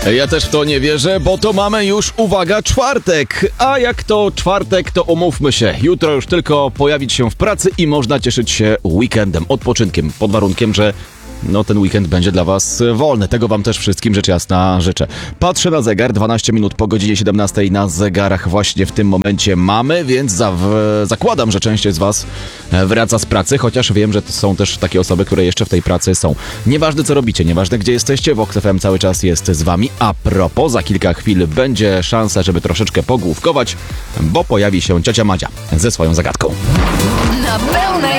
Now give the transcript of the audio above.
Ja też w to nie wierzę, bo to mamy już, uwaga, czwartek. A jak to czwartek, to umówmy się. Jutro już tylko pojawić się w pracy i można cieszyć się weekendem, odpoczynkiem, pod warunkiem, że ten weekend będzie dla was wolny. Tego wam też wszystkim rzecz jasna życzę. Patrzę na zegar, 12 minut po godzinie 17 na zegarach właśnie w tym momencie mamy, więc zakładam, że część z was wraca z pracy, chociaż wiem, że są też takie osoby, które jeszcze w tej pracy są. Nieważne co robicie, nieważne gdzie jesteście, Vox FM cały czas jest z wami. A propos, za kilka chwil będzie szansa, żeby troszeczkę pogłówkować, bo pojawi się ciocia Madzia ze swoją zagadką. Na pełne